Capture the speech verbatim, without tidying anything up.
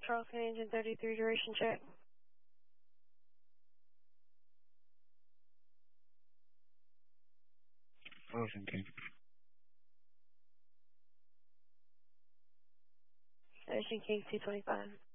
Charles County Engine thirty-three, duration check. Ocean King. Ocean King two twenty-five.